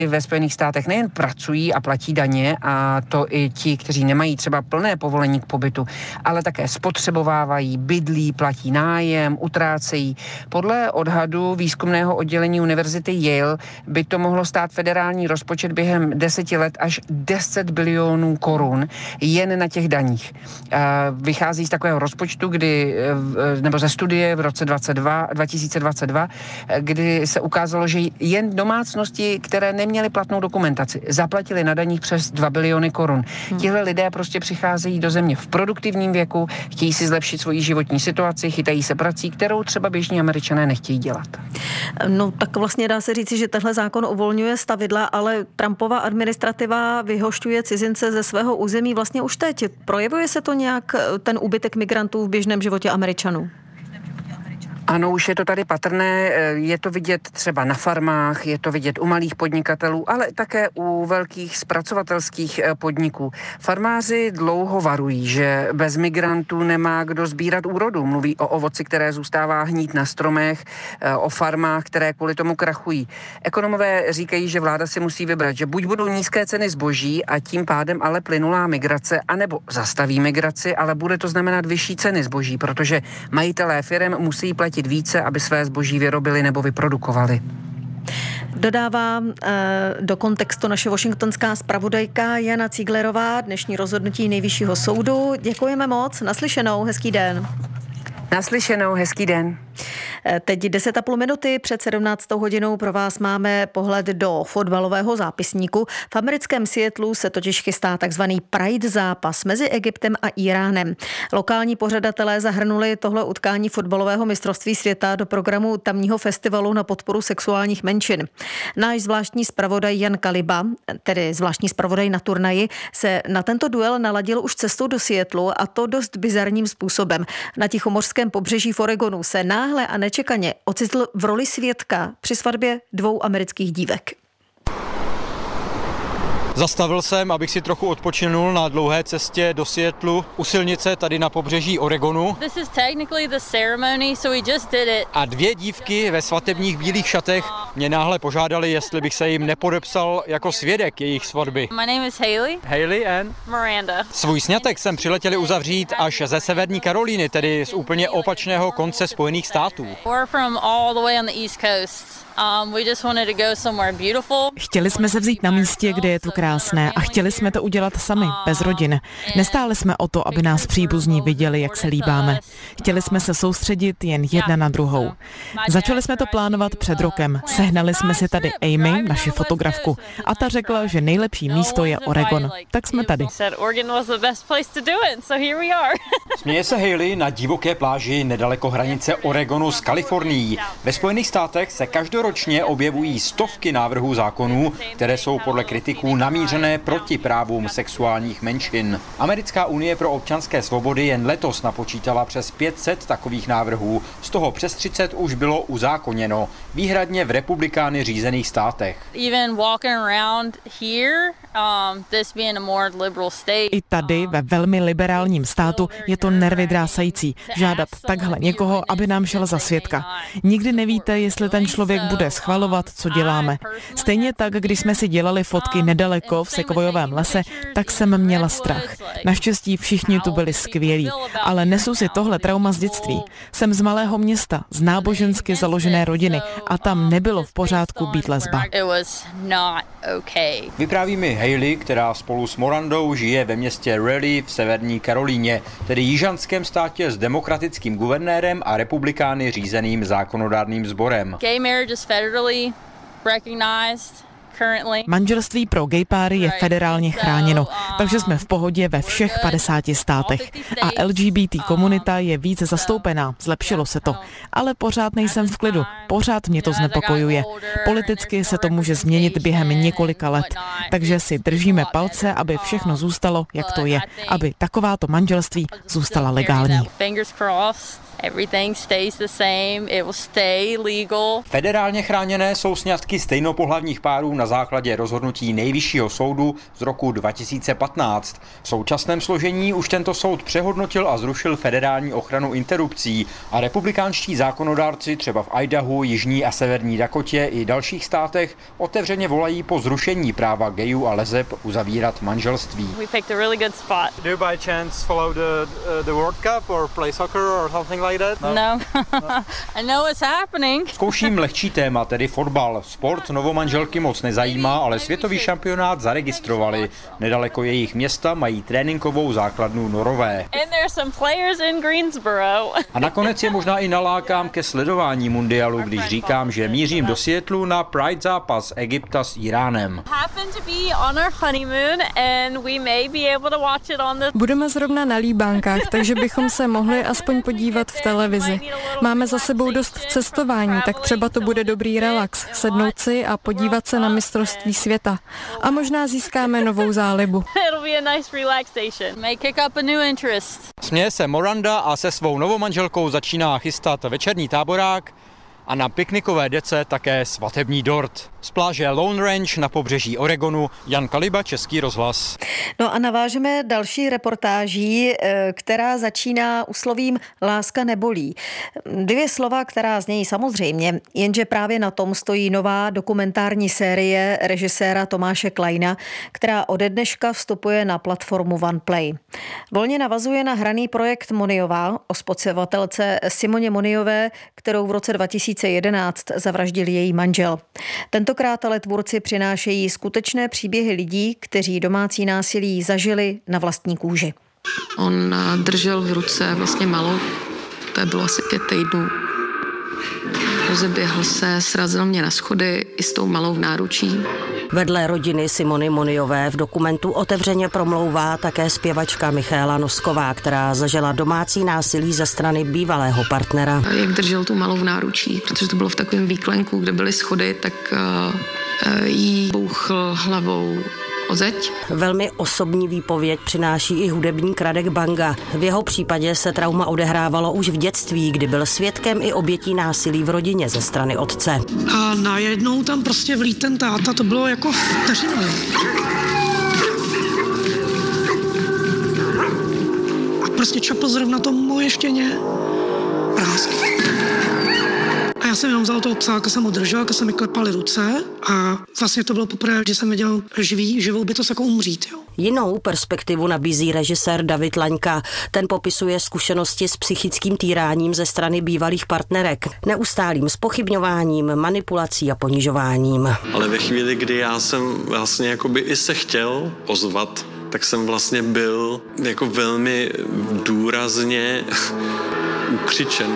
ve Spojených státech nejen pracují a platí daně, a to i ti, kteří nemají třeba plné povolení k pobytu, ale také spotřebovávají, bydlí, platí nájem, utrácejí. Podle odhadu výzkumného oddělení univerzity Yale by to mohlo stát federální rozpočet během 10 let až 10 bilionů korun jen na těch daních. Vychází z takového rozpočtu, nebo ze studie v roce 2022, kdy se ukázalo, že jen domácnosti, které neměly platnou dokumentaci, zaplatili na daních přes 2 biliony korun. Tihle lidé prostě přicházejí do země v produktivním věku, chtějí si zlepšit svoji životní situaci, chytají se prací, kterou třeba běžní Američané nechtějí dělat. No tak vlastně dá se říci, že tenhle zákon uvolňuje stavidla, ale Trumpova administrativa vyhošťuje cizince ze svého území vlastně už teď. Projevuje se to nějak, ten úbytek migrantů v běžném životě Američanů? Ano, už je to tady patrné, je to vidět třeba na farmách, je to vidět u malých podnikatelů, ale také u velkých zpracovatelských podniků. Farmáři dlouho varují, že bez migrantů nemá kdo sbírat úrodu. Mluví o ovoci, které zůstává hnít na stromech, o farmách, které kvůli tomu krachují. Ekonomové říkají, že vláda si musí vybrat, že buď budou nízké ceny zboží a tím pádem ale plynulá migrace, anebo zastaví migraci, ale bude to znamenat vyšší ceny zboží, protože majitelé firem musí platit více, aby své zboží vyrobili nebo vyprodukovali. Dodává do kontextu naše washingtonská zpravodajka Jana Cíglerová dnešní rozhodnutí Nejvyššího soudu. Děkujeme moc, naslyšenou, hezký den. Naslyšenou, hezký den. Teď 10,5 minuty před 17. hodinou pro vás máme pohled do fotbalového zápisníku. V americkém Seattlu se totiž chystá takzvaný Pride zápas mezi Egyptem a Íránem. Lokální pořadatelé zahrnuli tohle utkání fotbalového mistrovství světa do programu tamního festivalu na podporu sexuálních menšin. Náš zvláštní zpravodaj Jan Kaliba, tedy zvláštní zpravodaj na turnaji, se na tento duel naladil už cestou do Seattlu, a to dost bizarním způsobem. Na tichomořském pobřeží v Oregonu se náhle a nečekaně ocitl v roli svědka při svatbě 2 amerických dívek. Zastavil jsem, abych si trochu odpočinul na dlouhé cestě do Seattlu u silnice tady na pobřeží Oregonu. A 2 dívky ve svatebních bílých šatech mě náhle požádali, jestli bych se jim nepodepsal jako svědek jejich svatby. My name is Haley. Haley and Miranda. Svůj sňatek jsem přiletěli uzavřít až ze Severní Karolíny, tedy z úplně opačného konce Spojených států. We're from all the way on the East Coast. We just wanted to go somewhere beautiful. Chtěli jsme se vzít na místě, kde je to krásné, a chtěli jsme to udělat sami, bez rodin. Nestáli jsme o to, aby nás příbuzní viděli, jak se líbáme. Chtěli jsme se soustředit jen jedna na druhou. Začali jsme to plánovat před rokem. Sehnali jsme si tady Amy, naši fotografku, a ta řekla, že nejlepší místo je Oregon. Tak jsme tady. Směje se Haley na divoké pláži nedaleko hranice Oregonu s Kalifornií. Ve Spojených státech se každoročně objevují stovky návrhů zákonů, které jsou podle kritiků namířené proti právům sexuálních menšin. Americká unie pro občanské svobody jen letos napočítala přes 500 takových návrhů, z toho přes 30 už bylo uzákoněno, výhradně v republikány řízených státech. I tady, ve velmi liberálním státu, je to nervy-drásající žádat takhle někoho, aby nám šel za svědka. Nikdy nevíte, jestli ten člověk bude schvalovat, co děláme. Stejně tak, když jsme si dělali fotky nedaleko v sekvojovém lese, tak jsem měla strach. Naštěstí všichni tu byli skvělí, ale nesu si tohle trauma z dětství. Jsem z malého města, z nábožensky založené rodiny, a tam nebylo v pořádku být lesba. Vypráví mi Haley, která spolu s Morandou žije ve městě Raleigh v Severní Karolíně, tedy jižanském státě s demokratickým guvernérem a republikány řízeným zákonodárným sborem. Manželství pro gay páry je federálně chráněno, takže jsme v pohodě ve všech 50 státech. A LGBT komunita je víc zastoupená, zlepšilo se to. Ale pořád nejsem v klidu, pořád mě to znepokojuje. Politicky se to může změnit během několika let, takže si držíme palce, aby všechno zůstalo, jak to je, aby takováto manželství zůstala legální. Everything stays the same, it will stay legal. Federálně chráněné jsou sňatky stejnopohlavních párů na základě rozhodnutí Nejvyššího soudu z roku 2015. V současném složení už tento soud přehodnotil a zrušil federální ochranu interrupcí a republikánští zákonodárci třeba v Idahu, Jižní a Severní Dakotě i dalších státech otevřeně volají po zrušení práva gayů a leseb uzavírat manželství. We picked a really good spot. Do you by chance follow the World Cup or play soccer or something like that? No. I know it's happening. Zkouším lehčí téma, tedy fotbal. Sport novomanželky moc nezajímá, ale světový šampionát zaregistrovali. Nedaleko jejich města mají tréninkovou základnu Norové. And there's some players in Greensboro. A nakonec je možná i nalákám ke sledování mundialu, když říkám, že mířím do Seattlu na Pride zápas Egypta s Iránem. Budeme zrovna na líbánkách, takže bychom se mohli aspoň podívat v televizi. Máme za sebou dost cestování, tak třeba to bude dobrý relax, sednout si a podívat se na mistrovství světa. A možná získáme novou zálibu. Směje se Miranda a se svou novomanželkou začíná chystat večerní táborák a na piknikové dece také svatební dort. Z pláže Lone Range na pobřeží Oregonu, Jan Kaliba, Český rozhlas. No a navážeme další reportáží, která začíná úslovím Láska nebolí. 2 slova, která znějí samozřejmě, jenže právě na tom stojí nová dokumentární série režiséra Tomáše Kleina, která ode dneška vstupuje na platformu OnePlay. Volně navazuje na hraný projekt Moniová o spotřebitelce Simoně Moniové, kterou v roce 2011 zavraždil její manžel. Tentokrát ale tvůrci přinášejí skutečné příběhy lidí, kteří domácí násilí zažili na vlastní kůži. On držel v ruce vlastně malou, to bylo asi 5 týdnů. Rozeběhl se, srazil mě na schody i s tou malou v náručí. Vedle rodiny Simony Moniové v dokumentu otevřeně promlouvá také zpěvačka Michaela Nosková, která zažila domácí násilí ze strany bývalého partnera. Jak držel tu malou v náručí, protože to bylo v takovém výklenku, kde byly schody, tak jí bouchl hlavou o zeď. Velmi osobní výpověď přináší i hudebník Radek Banga. V jeho případě se trauma odehrávalo už v dětství, kdy byl svědkem i obětí násilí v rodině ze strany otce. A najednou tam prostě vlít ten táta, to bylo jako vteřinou. A prostě čapl zrovna to moje štěně. Prásky. A já jsem jenom vzal toho psa, jsem ho držel, jsem mi klepali ruce a vlastně to bylo poprvé, že jsem viděl živou bytost jako umřít. Jo. Jinou perspektivu nabízí režisér David Laňka. Ten popisuje zkušenosti s psychickým týráním ze strany bývalých partnerek, neustálým zpochybňováním, manipulací a ponižováním. Ale ve chvíli, kdy já jsem vlastně jakoby i se chtěl ozvat, tak jsem vlastně byl jako velmi důrazně ukřičen.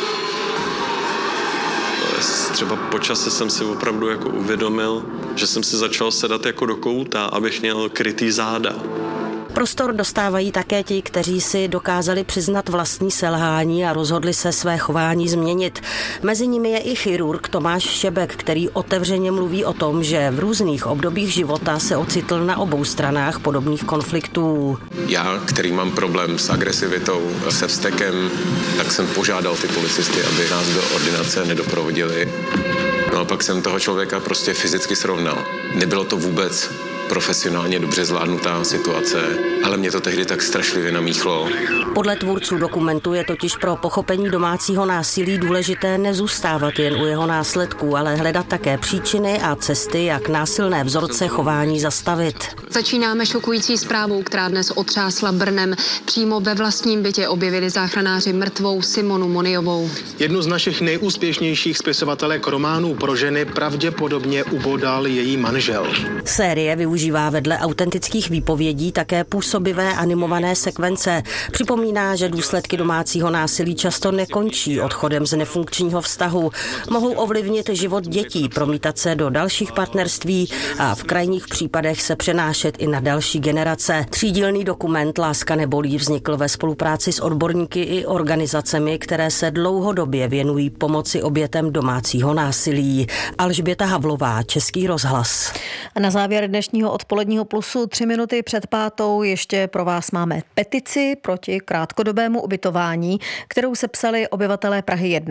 Třeba po čase jsem si opravdu jako uvědomil, že jsem si začal sedat jako do kouta, abych měl krytý záda. Prostor dostávají také ti, kteří si dokázali přiznat vlastní selhání a rozhodli se své chování změnit. Mezi nimi je i chirurg Tomáš Šebek, který otevřeně mluví o tom, že v různých obdobích života se ocitl na obou stranách podobných konfliktů. Já, který mám problém s agresivitou, se vztekem, tak jsem požádal ty policisty, aby nás do ordinace nedoprovodili. No a pak jsem toho člověka prostě fyzicky srovnal. Nebylo to vůbec profesionálně dobře zvládnutá situace, ale mě to tehdy tak strašlivě namíchlo. Podle tvůrců dokumentu je totiž pro pochopení domácího násilí důležité nezůstávat jen u jeho následků, ale hledat také příčiny a cesty, jak násilné vzorce chování zastavit. Začínáme šokující zprávou, která dnes otřásla Brnem. Přímo ve vlastním bytě objevili záchranáři mrtvou Simonu Moniovou. Jednu z našich nejúspěšnějších spisovatelek románů pro ženy pravděpodobně ubodal její manžel. Série využívá vedle autentických výpovědí také působivé animované sekvence. Připomíná, že důsledky domácího násilí často nekončí odchodem z nefunkčního vztahu. Mohou ovlivnit život dětí, promítat se do dalších partnerství a v krajních případech se přenášet i na další generace. Třídílný dokument Láska nebolí vznikl ve spolupráci s odborníky i organizacemi, které se dlouhodobě věnují pomoci obětem domácího násilí. Alžběta Havlová, Český rozhlas. A na závěr dnešního odpoledního Plusu 3 minuty před 5:00 ještě pro vás máme petici proti krátkodobému ubytování, kterou sepsali obyvatelé Prahy 1.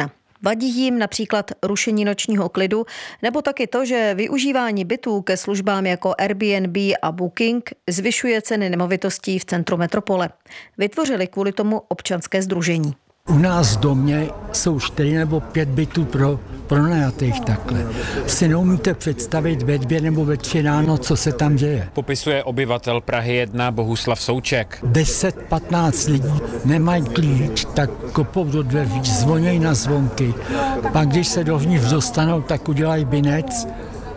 Vadí jim například rušení nočního klidu nebo taky to, že využívání bytů ke službám jako Airbnb a Booking zvyšuje ceny nemovitostí v centru metropole. Vytvořili kvůli tomu občanské sdružení. U nás v domě jsou 4 nebo 5 bytů pro pronajatých takhle. Si neumíte představit ve 2 nebo ve 3 ráno, co se tam děje. Popisuje obyvatel Prahy 1 Bohuslav Souček. 10-15 lidí nemají klíč, tak kopou do dveří, zvonějí na zvonky. Pak když se dovnitř dostanou, tak udělají binec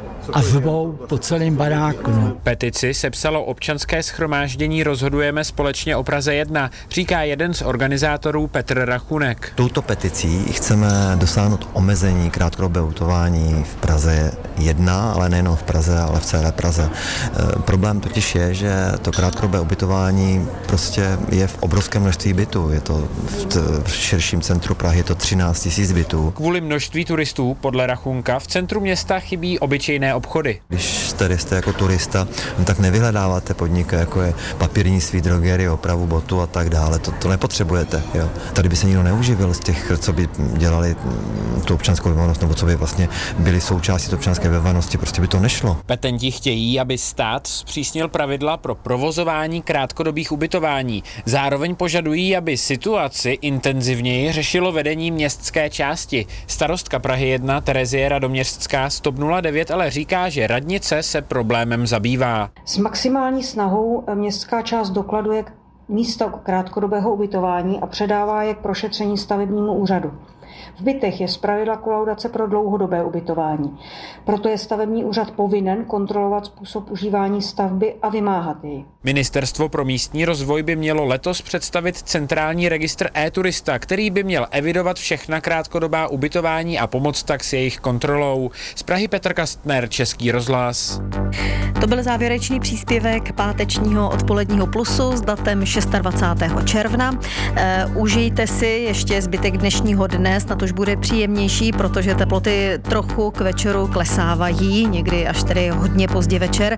a zvou po celém baráku. No. Petici sepsalo občanské shromáždění Rozhodujeme společně o Praze 1, říká jeden z organizátorů Petr Rachunek. Touto peticí chceme dosáhnout omezení krátkodobého ubytování v Praze 1, ale nejenom v Praze, ale v celé Praze. Problém totiž je, že to krátkodobé ubytování prostě je v obrovském množství bytů. Je to v širším centru Prahy, je to 13 000 bytů. Kvůli množství turistů, podle Rachunka, v centru města chybí obyčejné obchody. Když tady jste jako turista, tak nevyhledáváte podnik, jako je papírnictví, drogerie, opravu botu a tak dále. To nepotřebujete. Jo. Tady by se nikdo neuživil z těch, co by dělali tu občanskou vybavenost, nebo co by vlastně byli součástí občanské vybavenosti. Prostě by to nešlo. Petenti chtějí, aby stát zpřísnil pravidla pro provozování krátkodobých ubytování. Zároveň požadují, aby situaci intenzivněji řešilo vedení městské části. Starostka Prahy 1 Terezie Radoměřská z TOP 09 ale říká, že radnice se problémem zabývá. S maximální snahou městská část dokladuje místo krátkodobého ubytování a předává je k prošetření stavebnímu úřadu. V bytech je zpravidla kolaudace pro dlouhodobé ubytování. Proto je stavební úřad povinen kontrolovat způsob užívání stavby a vymáhat jej. Ministerstvo pro místní rozvoj by mělo letos představit centrální registr e-turista, který by měl evidovat všechna krátkodobá ubytování a pomoct tak s jejich kontrolou. Z Prahy Petr Kastner, Český rozhlas. To byl závěrečný příspěvek pátečního odpoledního Plusu s datem 26. června. Užijte si ještě zbytek dnešního dne, snad už bude příjemnější, protože teploty trochu k večeru klesávají, někdy až tedy hodně pozdě večer,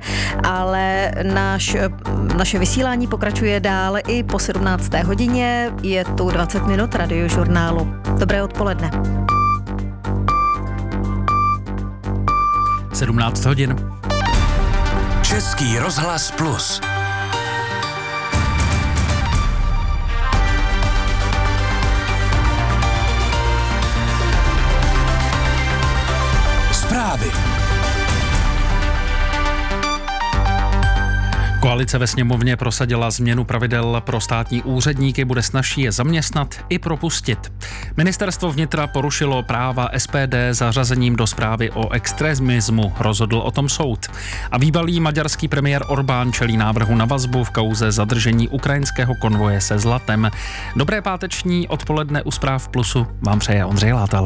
ale naše vysílání pokračuje dál i po 17. hodině. Je tu 20 minut radiožurnálu. Dobré odpoledne. 17 hodin. Český rozhlas Plus. Zprávy. Koalice ve sněmovně prosadila změnu pravidel pro státní úředníky, bude snazší je zaměstnat i propustit. Ministerstvo vnitra porušilo práva SPD zařazením do zprávy o extremismu, rozhodl o tom soud. A bývalý maďarský premiér Orbán čelí návrhu na vazbu v kauze zadržení ukrajinského konvoje se zlatem. Dobré páteční odpoledne u Zpráv Plusu vám přeje Ondřej Látal.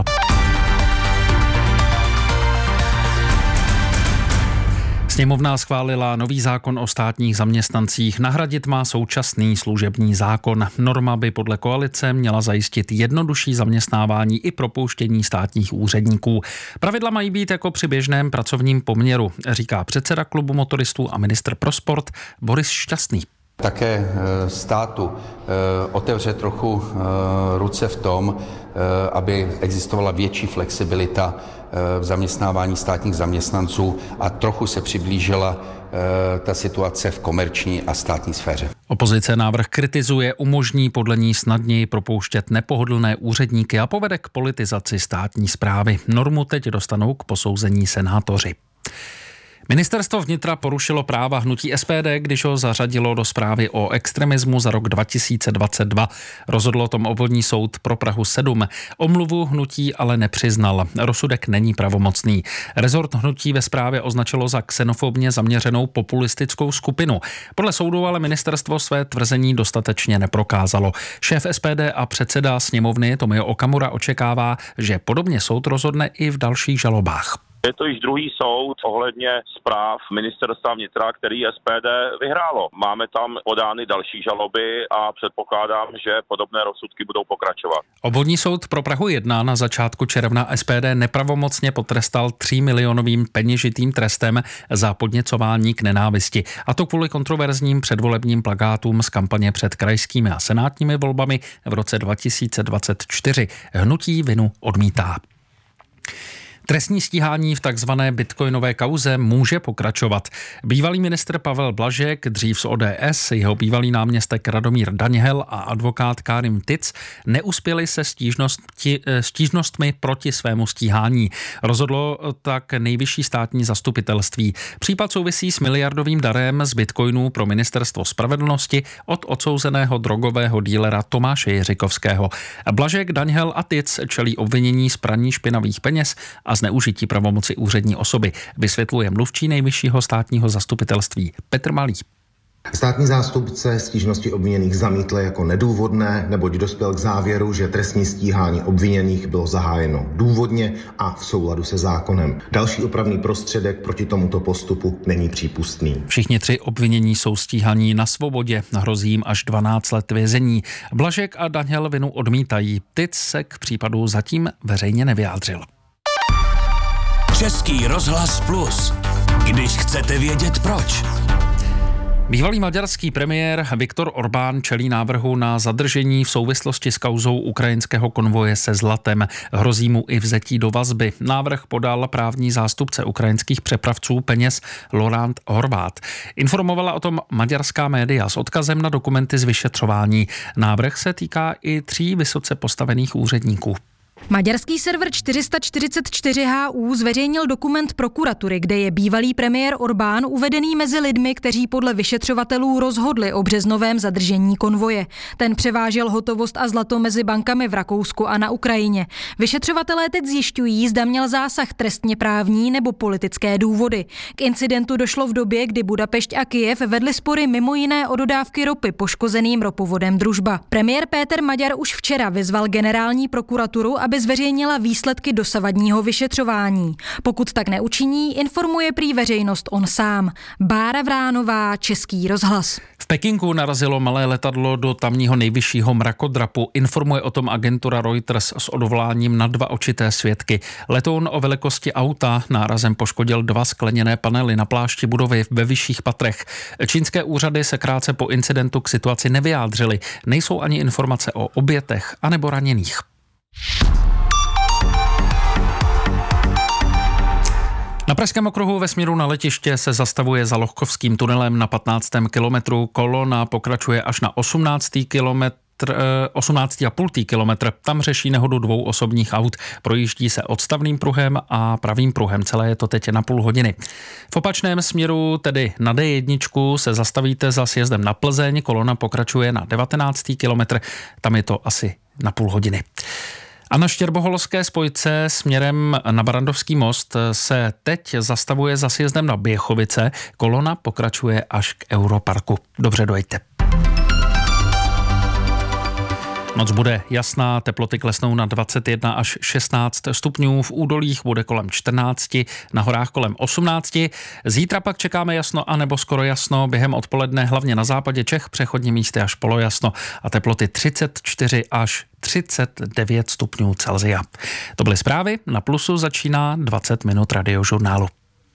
Sněmovna schválila nový zákon o státních zaměstnancích. Nahradit má současný služební zákon. Norma by podle koalice měla zajistit jednodušší zaměstnávání i propouštění státních úředníků. Pravidla mají být jako při běžném pracovním poměru, říká předseda klubu motoristů a ministr pro sport Boris Šťastný. Také státu otevře trochu ruce v tom, aby existovala větší flexibilita v zaměstnávání státních zaměstnanců a trochu se přiblížila ta situace v komerční a státní sféře. Opozice návrh kritizuje, umožní podle ní snadněji propouštět nepohodlné úředníky a povede k politizaci státní správy. Normu teď dostanou k posouzení senátoři. Ministerstvo vnitra porušilo práva hnutí SPD, když ho zařadilo do zprávy o extremismu za rok 2022. Rozhodl o tom obvodní soud pro Prahu 7. Omluvu hnutí ale nepřiznal. Rozsudek není pravomocný. Rezort hnutí ve zprávě označilo za xenofobně zaměřenou populistickou skupinu. Podle soudu ale ministerstvo své tvrzení dostatečně neprokázalo. Šéf SPD a předseda sněmovny Tomio Okamura očekává, že podobně soud rozhodne i v dalších žalobách. Je to již druhý soud ohledně zpráv ministerstva vnitra, který SPD vyhrálo. Máme tam podány další žaloby a předpokládám, že podobné rozsudky budou pokračovat. Obvodní soud pro Prahu 1 na začátku června SPD nepravomocně potrestal 3 milionovým peněžitým trestem za podněcování k nenávisti. A to kvůli kontroverzním předvolebním plakátům z kampaně před krajskými a senátními volbami v roce 2024. Hnutí vinu odmítá. Trestní stíhání v takzvané bitcoinové kauze může pokračovat. Bývalý ministr Pavel Blažek, dřív z ODS, jeho bývalý náměstek Radomír Daněhel a advokát Karim Tic neuspěli se stížnostmi proti svému stíhání. Rozhodlo tak nejvyšší státní zastupitelství. Případ souvisí s miliardovým darem z bitcoinů pro ministerstvo spravedlnosti od odsouzeného drogového dílera Tomáše Jiřikovského. Blažek, Daněhel a Tic čelí obvinění z praní špinavých peněz a zneužití pravomoci úřední osoby, vysvětluje mluvčí nejvyššího státního zastupitelství Petr Malý. Státní zástupce stížnosti obviněných zamítl jako nedůvodné, neboť dospěl k závěru, že trestní stíhání obviněných bylo zahájeno důvodně a v souladu se zákonem. Další opravný prostředek proti tomuto postupu není přípustný. Všichni 3 obvinění jsou stíhaní na svobodě, hrozí jim až 12 let vězení. Blažek a Daněhel vinu odmítají. Tic se k případu zatím veřejně nevyjádřil. Český rozhlas Plus. Když chcete vědět proč. Bývalý maďarský premiér Viktor Orbán čelí návrhu na zadržení v souvislosti s kauzou ukrajinského konvoje se zlatem. Hrozí mu i vzetí do vazby. Návrh podal právní zástupce ukrajinských přepravců peněz Laurent Horváth. Informovala o tom maďarská média s odkazem na dokumenty z vyšetřování. Návrh se týká i 3 vysoce postavených úředníků. Maďarský server 444HU zveřejnil dokument prokuratury, kde je bývalý premiér Orbán uvedený mezi lidmi, kteří podle vyšetřovatelů rozhodli o březnovém zadržení konvoje. Ten převážel hotovost a zlato mezi bankami v Rakousku a na Ukrajině. Vyšetřovatelé teď zjišťují, zda měl zásah trestně právní nebo politické důvody. K incidentu došlo v době, kdy Budapešť a Kyjev vedly spory mimo jiné o dodávky ropy poškozeným ropovodem Družba. Premiér Péter Maďar už včera vyzval generální prokuraturu, aby zveřejnila výsledky dosavadního vyšetřování. Pokud tak neučiní, informuje prý veřejnost on sám. Bára Vránová, Český rozhlas. V Pekingu narazilo malé letadlo do tamního nejvyššího mrakodrapu. Informuje o tom agentura Reuters s odvoláním na 2 očité svědky. Letoun o velikosti auta nárazem poškodil 2 skleněné panely na plášti budovy ve vyšších patrech. Čínské úřady se krátce po incidentu k situaci nevyjádřily. Nejsou ani informace o obětech anebo raněných. Na Pražském okruhu ve směru na letiště se zastavuje za Lohkovským tunelem na 15. kilometru. Kolona pokračuje až na 18,5 kilometr. Tam řeší nehodu 2 osobních aut. Projíždí se odstavným pruhem a pravým pruhem. Celé je to teď na půl hodiny. V opačném směru, tedy na D1, se zastavíte za sjezdem na Plzeň. Kolona pokračuje na 19. kilometr. Tam je to asi na půl hodiny. A na štěrboholské spojce směrem na Barandovský most se teď zastavuje za sjezdem na Běchovice. Kolona pokračuje až k Europarku. Dobře dojďte. Noc bude jasná, teploty klesnou na 21 až 16 stupňů, v údolích bude kolem 14, na horách kolem 18. Zítra pak čekáme jasno anebo skoro jasno, během odpoledne hlavně na západě Čech přechodně místy až polojasno a teploty 34 až 39 stupňů Celsia. To byly zprávy, na Plusu začíná 20 minut radiožurnálu.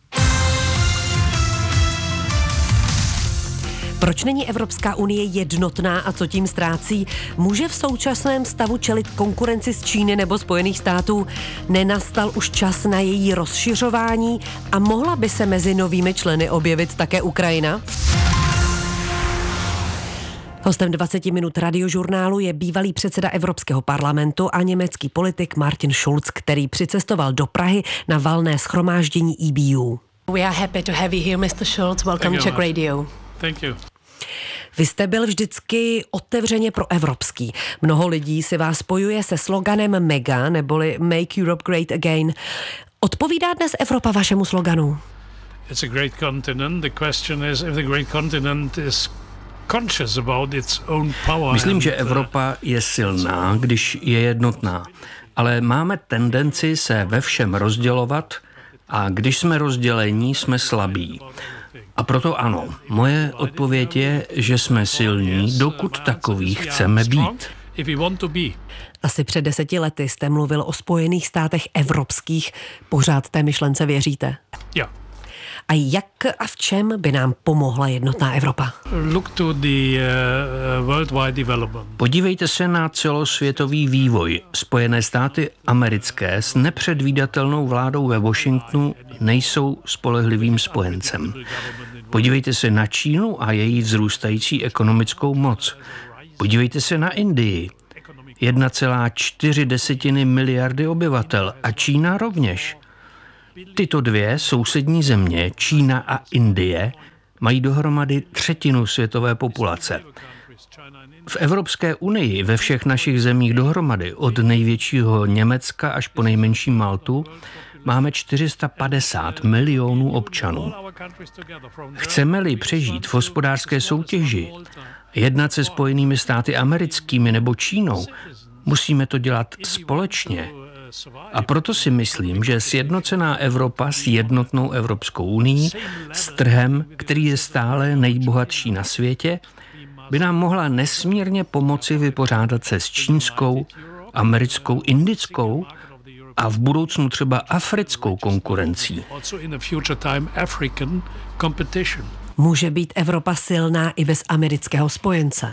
Proč není Evropská unie jednotná a co tím ztrácí? Může v současném stavu čelit konkurenci z Číny nebo Spojených států? Nenastal už čas na její rozšiřování a mohla by se mezi novými členy objevit také Ukrajina? Hostem 20 minut radiožurnálu je bývalý předseda Evropského parlamentu a německý politik Martin Schulz, který přicestoval do Prahy na valné shromáždění EBU. We are happy to have you here, Mr. Schulz. Welcome to Czech Radio. Thank you. Vy jste byl vždycky otevřeně proevropský. Mnoho lidí si vás spojuje se sloganem MEGA, neboli Make Europe Great Again. Odpovídá dnes Evropa vašemu sloganu? It's a great continent. The question is if the great continent is conscious about its own power. Myslím, že Evropa je silná, když je jednotná, ale máme tendenci se ve všem rozdělovat A když jsme rozdělení, jsme slabí. A proto ano, moje odpověď je, že jsme silní, dokud takový chceme být. Asi před 10 lety jste mluvil o Spojených státech evropských. Pořád té myšlence věříte? Jo. A jak a v čem by nám pomohla jednotná Evropa? Podívejte se na celosvětový vývoj. Spojené státy americké s nepředvídatelnou vládou ve Washingtonu nejsou spolehlivým spojencem. Podívejte se na Čínu a její vzrůstající ekonomickou moc. Podívejte se na Indii. 1,4 miliardy obyvatel a Čína rovněž. Tyto dvě sousední země, Čína a Indie, mají dohromady 1/3 světové populace. V Evropské unii ve všech našich zemích dohromady, od největšího Německa až po nejmenší Maltu, máme 450 milionů občanů. Chceme-li přežít v hospodářské soutěži, jednat se Spojenými státy americkými nebo Čínou, musíme to dělat společně. A proto si myslím, že sjednocená Evropa s jednotnou Evropskou unií, s trhem, který je stále nejbohatší na světě, by nám mohla nesmírně pomoci vypořádat se s čínskou, americkou, indickou a v budoucnu třeba africkou konkurencí. Může být Evropa silná i bez amerického spojence?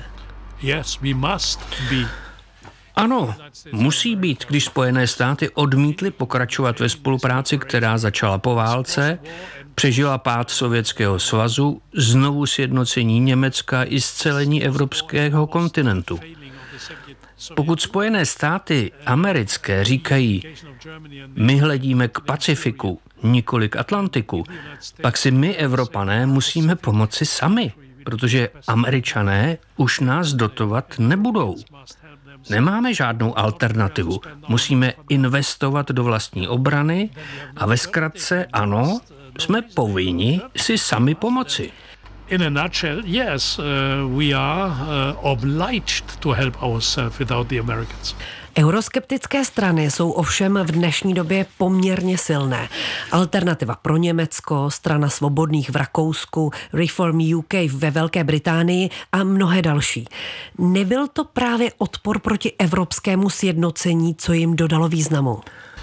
Ano, musí být, když Spojené státy odmítly pokračovat ve spolupráci, která začala po válce, přežila pád Sovětského svazu, znovu sjednocení Německa i scelení evropského kontinentu. Pokud Spojené státy americké říkají, my hledíme k Pacifiku, nikoli k Atlantiku, pak si my, Evropané, musíme pomoci sami, protože Američané už nás dotovat nebudou. Nemáme žádnou alternativu. Musíme investovat do vlastní obrany a ve zkratce ano, jsme povinni si sami pomoci. In a nutshell, yes, we are obliged to help ourselves without the Americans. Euroskeptické strany jsou ovšem v dnešní době poměrně silné. Alternativa pro Německo, Strana svobodných v Rakousku, Reform UK ve Velké Británii a mnohé další. Nebyl to právě odpor proti evropskému sjednocení, co jim dodalo významu?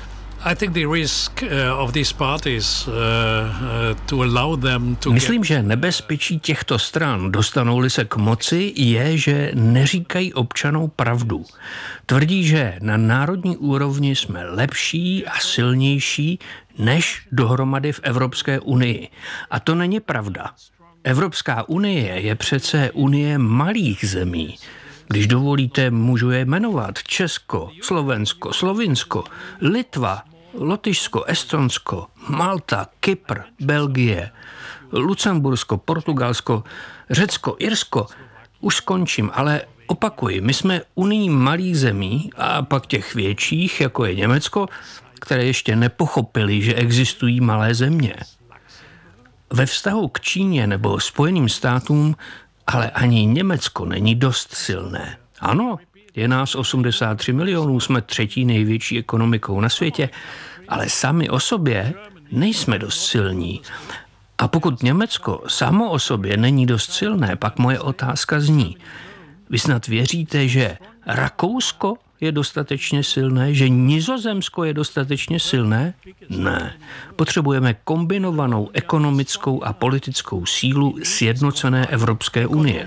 Myslím, že nebezpečí těchto stran, dostanou-li se k moci, je, že neříkají občanům pravdu. Tvrdí, že na národní úrovni jsme lepší a silnější než dohromady v Evropské unii. A to není pravda. Evropská unie je přece unie malých zemí. Když dovolíte, můžu je jmenovat: Česko, Slovensko, Slovinsko, Litva, Lotyšsko, Estonsko, Malta, Kypr, Belgie, Lucembursko, Portugalsko, Řecko, Irsko. Už skončím, ale opakuji, my jsme unii malých zemí a pak těch větších, jako je Německo, které ještě nepochopili, že existují malé země. Ve vztahu k Číně nebo Spojeným státům ale ani Německo není dost silné. Ano, je nás 83 milionů, jsme 3. největší ekonomikou na světě, ale sami o sobě nejsme dost silní. A pokud Německo samo o sobě není dost silné, pak moje otázka zní: vy snad věříte, že Rakousko je dostatečně silné, že Nizozemsko je dostatečně silné? Ne. Potřebujeme kombinovanou ekonomickou a politickou sílu sjednocené Evropské unie.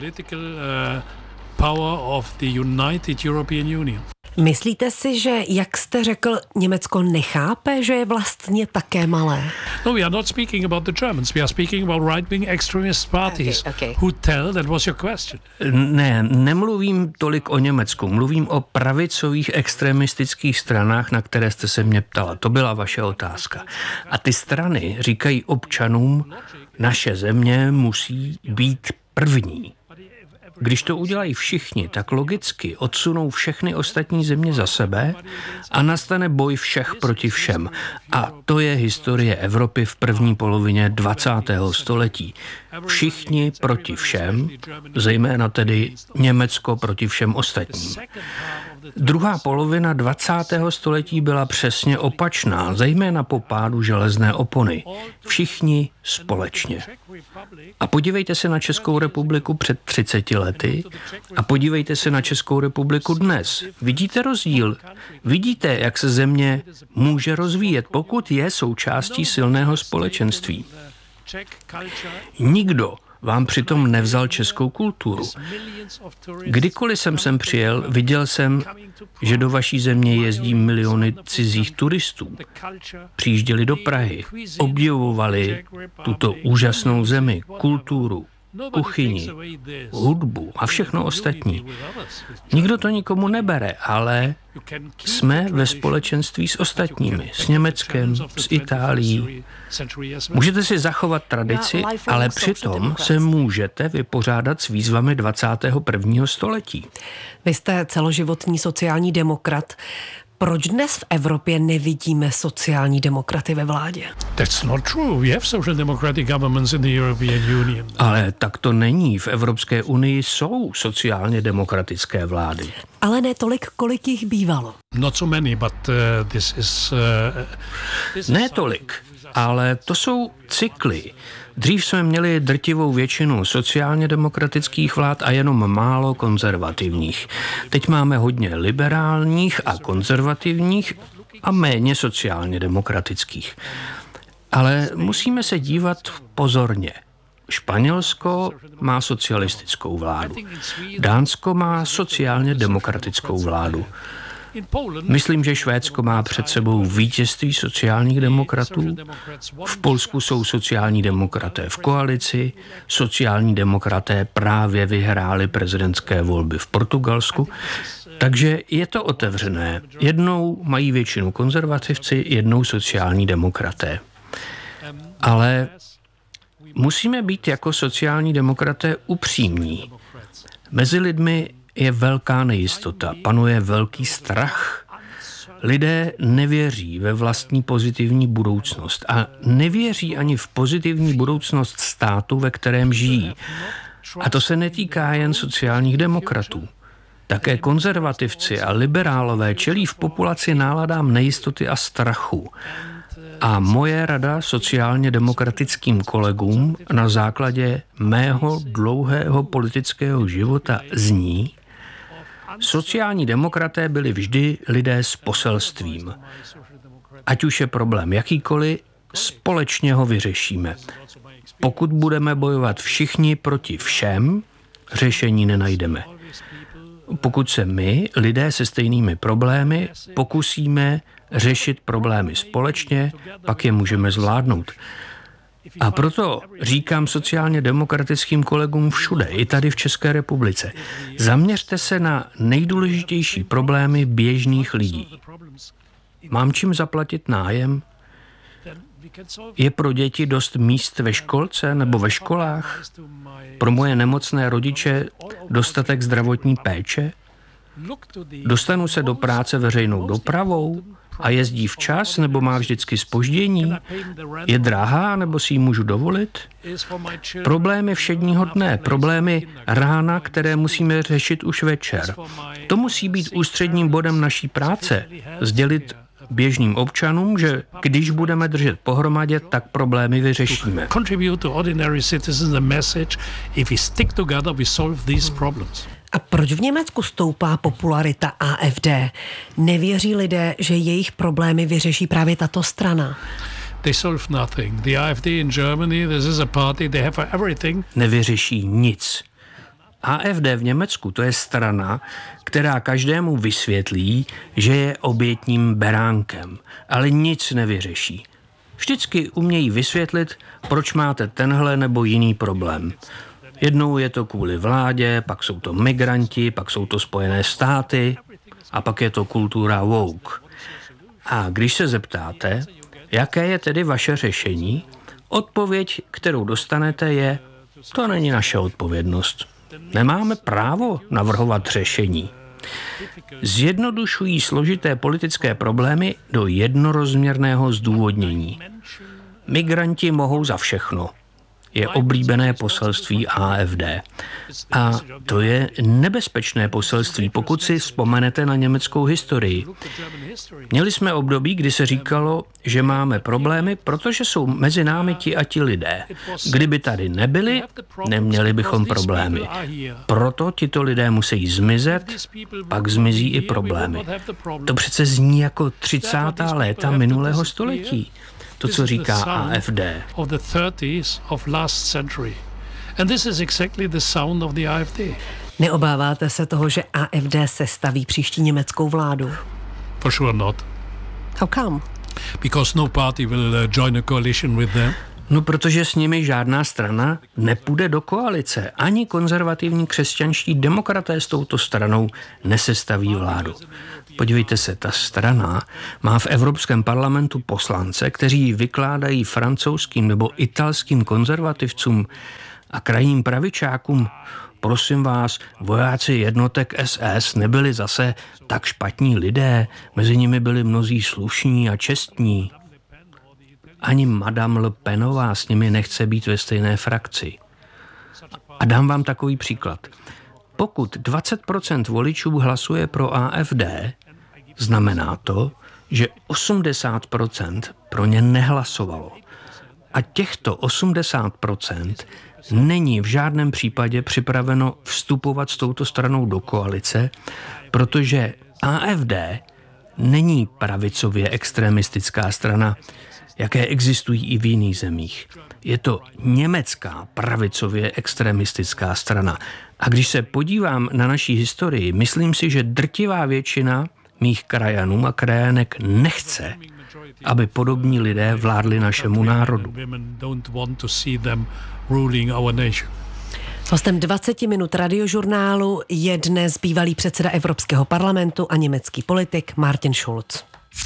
Myslíte si, že, jak jste řekl, Německo nechápe, že je vlastně také malé? No, we are not speaking about the Germans. We are speaking about right-wing extremist parties who tell, that was your question. Ne, nemluvím tolik o Německu. Mluvím o pravicových extremistických stranách, na které jste se mě ptala. To byla vaše otázka. A ty strany říkají občanům, naše země musí být první. Když to udělají všichni, tak logicky odsunou všechny ostatní země za sebe a nastane boj všech proti všem. A to je historie Evropy v první polovině 20. století. Všichni proti všem, zejména tedy Německo proti všem ostatním. Druhá polovina 20. století byla přesně opačná, zejména po pádu železné opony. Všichni společně. A podívejte se na Českou republiku před 30 lety a podívejte se na Českou republiku dnes. Vidíte rozdíl? Vidíte, jak se země může rozvíjet, pokud je součástí silného společenství. Nikdo vám přitom nevzal českou kulturu. Kdykoliv jsem sem přijel, viděl jsem, že do vaší země jezdí miliony cizích turistů. Přijížděli do Prahy, obdivovali tuto úžasnou zemi, kulturu, kuchyni, hudbu a všechno ostatní. Nikdo to nikomu nebere, ale jsme ve společenství s ostatními, s Německem, s Itálií. Můžete si zachovat tradici, ale přitom se můžete vypořádat s výzvami 21. století. Vy jste celoživotní sociální demokrat. Proč dnes v Evropě nevidíme sociální demokraty ve vládě? That's not true. We have social democratic governments in the European Union. Ale tak to není. V Evropské unii jsou sociálně demokratické vlády. Ale ne tolik, kolik jich bývalo. Not so many, but this is ne tolik, ale to jsou cykly. Dřív jsme měli drtivou většinu sociálně demokratických vlád a jenom málo konzervativních. Teď máme hodně liberálních a konzervativních a méně sociálně demokratických. Ale musíme se dívat pozorně. Španělsko má socialistickou vládu. Dánsko má sociálně demokratickou vládu. Myslím, že Švédsko má před sebou vítězství sociálních demokratů. V Polsku jsou sociální demokraté v koalici. Sociální demokraté právě vyhráli prezidentské volby v Portugalsku. Takže je to otevřené. Jednou mají většinu konzervativci, jednou sociální demokraté. Ale musíme být jako sociální demokraté upřímní. Mezi lidmi je velká nejistota, panuje velký strach. Lidé nevěří ve vlastní pozitivní budoucnost a nevěří ani v pozitivní budoucnost státu, ve kterém žijí. A to se netýká jen sociálních demokratů. Také konzervativci a liberálové čelí v populaci náladám nejistoty a strachu. A moje rada sociálně demokratickým kolegům na základě mého dlouhého politického života zní: sociální demokraté byli vždy lidé s poselstvím. Ať už je problém jakýkoliv, společně ho vyřešíme. Pokud budeme bojovat všichni proti všem, řešení nenajdeme. Pokud se my, lidé se stejnými problémy, pokusíme řešit problémy společně, pak je můžeme zvládnout. A proto říkám sociálně demokratickým kolegům všude, i tady v České republice, zaměřte se na nejdůležitější problémy běžných lidí. Mám čím zaplatit nájem? Je pro děti dost míst ve školce nebo ve školách? Pro moje nemocné rodiče dostatek zdravotní péče? Dostanu se do práce veřejnou dopravou? A jezdí včas, nebo má vždycky zpoždění? Je drahá, nebo si ji můžu dovolit? Problémy všedního dne, problémy rána, které musíme řešit už večer. To musí být ústředním bodem naší práce. Sdělit běžným občanům, že když budeme držet pohromadě, tak problémy vyřešíme. A proč v Německu stoupá popularita AfD? Nevěří lidé, že jejich problémy vyřeší právě tato strana? Nevyřeší nic. AfD v Německu, to je strana, která každému vysvětlí, že je obětním beránkem, ale nic nevyřeší. Vždycky umějí vysvětlit, proč máte tenhle nebo jiný problém. Jednou je to kvůli vládě, pak jsou to migranti, pak jsou to Spojené státy a pak je to kultura woke. A když se zeptáte, jaké je tedy vaše řešení, odpověď, kterou dostanete, je: to není naše odpovědnost. Nemáme právo navrhovat řešení. Zjednodušují složité politické problémy do jednorozměrného zdůvodnění. Migranti mohou za všechno. je oblíbené poselství AfD. A to je nebezpečné poselství, pokud si vzpomenete na německou historii. Měli jsme období, kdy se říkalo, že máme problémy, protože jsou mezi námi ti a ti lidé. Kdyby tady nebyli, neměli bychom problémy. Proto tito lidé musí zmizet, pak zmizí i problémy. To přece zní jako 30. léta minulého století. To, co říká AfD. Neobáváte se toho, že AfD sestaví příští německou vládu? For sure not. How come? Because no party will join a coalition with them. No, protože s nimi žádná strana nepůjde do koalice. Ani konzervativní křesťanští demokraté s touto stranou nesestaví vládu. Podívejte se, ta strana má v Evropském parlamentu poslance, kteří vykládají francouzským nebo italským konzervativcům a krajním pravičákům: prosím vás, vojáci jednotek SS nebyli zase tak špatní lidé, mezi nimi byli mnozí slušní a čestní. Ani Madame Le Penová s nimi nechce být ve stejné frakci. A dám vám takový příklad. Pokud 20% voličů hlasuje pro AfD, znamená to, že 80% pro ně nehlasovalo. A těchto 80% není v žádném případě připraveno vstupovat s touto stranou do koalice, protože AfD není pravicově extremistická strana, jaké existují i v jiných zemích. Je to německá pravicově extremistická strana. A když se podívám na naší historii, myslím si, že drtivá většina mých krajanů a krajanek nechce, aby podobní lidé vládli našemu národu. Hostem 20 minut radiožurnálu je dnes bývalý předseda Evropského parlamentu a německý politik Martin Schulz.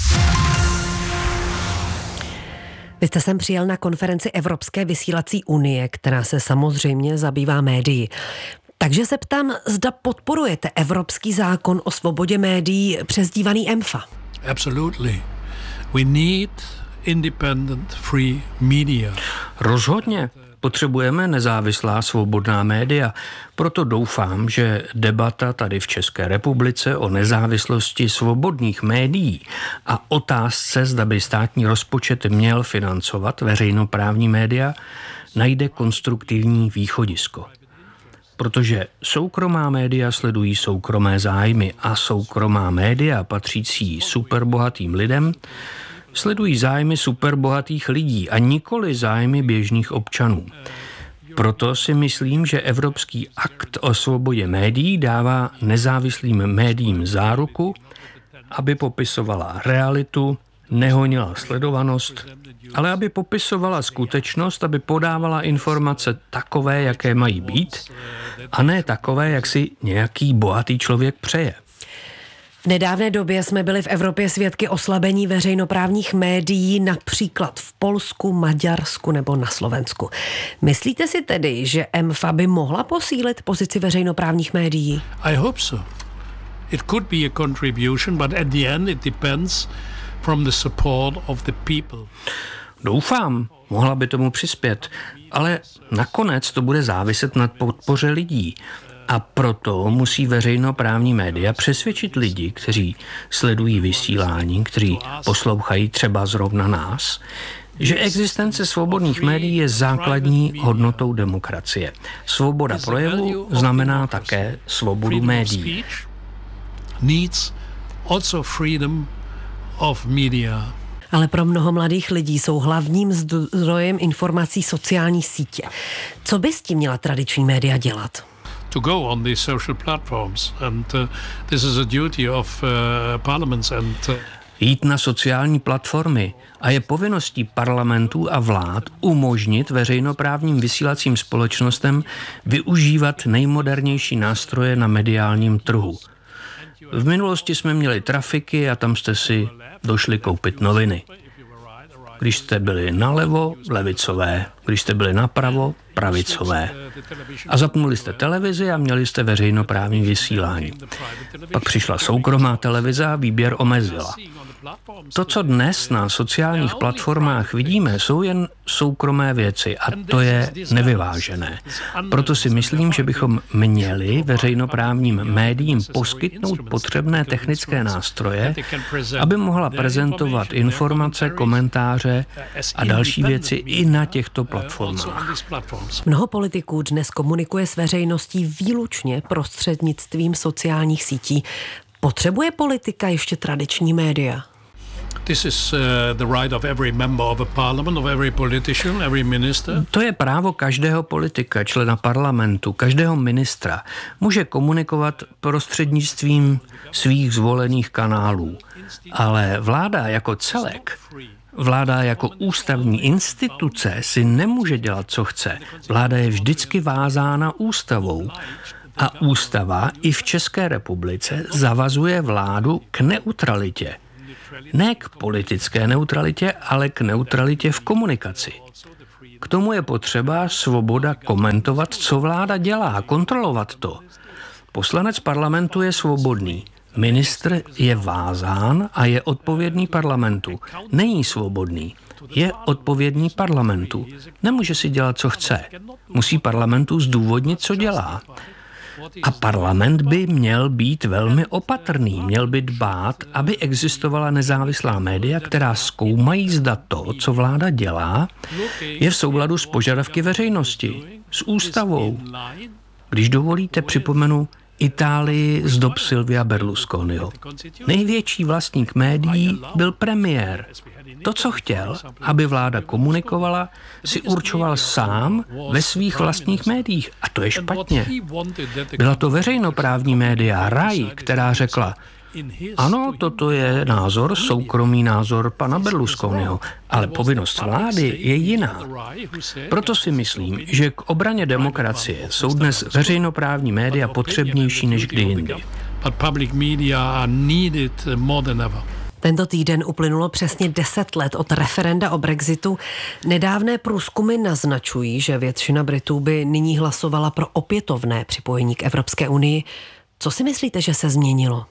Vy jste sem přijel na konferenci Evropské vysílací unie, která se samozřejmě zabývá médií. Takže se ptám, zda podporujete evropský zákon o svobodě médií přezdívaný EMFA? Absolutely. We need independent free media. Rozhodně. Potřebujeme nezávislá svobodná média. Proto doufám, že debata tady v České republice o nezávislosti svobodných médií a otázce, zda by státní rozpočet měl financovat veřejnoprávní média, najde konstruktivní východisko. Protože soukromá média sledují soukromé zájmy a soukromá média patřící superbohatým lidem sledují zájmy superbohatých lidí a nikoli zájmy běžných občanů. Proto si myslím, že Evropský akt o svobodě médií dává nezávislým médiím záruku, aby popisovala realitu, nehonila sledovanost, ale aby popisovala skutečnost, aby podávala informace takové, jaké mají být, a ne takové, jak si nějaký bohatý člověk přeje. V nedávné době jsme byli v Evropě svědky oslabení veřejnoprávních médií, například v Polsku, Maďarsku nebo na Slovensku. Myslíte si tedy, že EMFA by mohla posílit pozici veřejnoprávních médií? I hope so. It could be a contribution, but at the end it depends from the support of the people. Doufám, mohla by tomu přispět, ale nakonec to bude záviset na podpoře lidí. A proto musí veřejnoprávní média přesvědčit lidi, kteří sledují vysílání, kteří poslouchají třeba zrovna nás, že existence svobodných médií je základní hodnotou demokracie. Svoboda projevu znamená také svobodu médií. Ale pro mnoho mladých lidí jsou hlavním zdrojem informací sociální sítě. Co by s tím měla tradiční média dělat? To go on these social platforms, and this is a duty of parliaments and jít na sociální platformy a je povinností parlamentů a vlád umožnit veřejnoprávním vysílacím společnostem využívat nejmodernější nástroje na mediálním trhu. V minulosti jsme měli trafiky a tam jste si došli koupit noviny. Když jste byli nalevo, levicové. Když jste byli napravo, pravicové. A zapnuli jste televizi a měli jste veřejnoprávní vysílání. Pak přišla soukromá televize a výběr omezila. To, co dnes na sociálních platformách vidíme, jsou jen soukromé věci a to je nevyvážené. Proto si myslím, že bychom měli veřejnoprávním médiím poskytnout potřebné technické nástroje, aby mohla prezentovat informace, komentáře a další věci i na těchto platformách. Mnoho politiků dnes komunikuje s veřejností výlučně prostřednictvím sociálních sítí. Potřebuje politika ještě tradiční média? To je právo každého politika, člena parlamentu, každého ministra. Může komunikovat prostřednictvím svých zvolených kanálů. Ale vláda jako celek, vláda jako ústavní instituce si nemůže dělat, co chce. Vláda je vždycky vázána ústavou. A ústava i v České republice zavazuje vládu k neutralitě. Ne k politické neutralitě, ale k neutralitě v komunikaci. K tomu je potřeba svoboda komentovat, co vláda dělá, kontrolovat to. Poslanec parlamentu je svobodný. Ministr je vázán a je odpovědný parlamentu. Není svobodný. Je odpovědný parlamentu. Nemůže si dělat, co chce. Musí parlamentu zdůvodnit, co dělá. A parlament by měl být velmi opatrný, měl by dbát, aby existovala nezávislá média, která zkoumají, zda to, co vláda dělá, je v souladu s požadavky veřejnosti, s ústavou. Když dovolíte, připomenu Itálii z dob Silvia Berlusconiho. Největší vlastník médií byl premiér. To, co chtěl, aby vláda komunikovala, si určoval sám ve svých vlastních médiích. A to je špatně. Byla to veřejnoprávní média RAI, která řekla, ano, toto je názor, soukromý názor pana Berlusconiho, ale povinnost vlády je jiná. Proto si myslím, že k obraně demokracie jsou dnes veřejnoprávní média potřebnější než kdy jindy. Tento týden uplynulo přesně 10 let od referenda o Brexitu. Nedávné průzkumy naznačují, že většina Britů by nyní hlasovala pro opětovné připojení k Evropské unii. Co si myslíte, že se změnilo?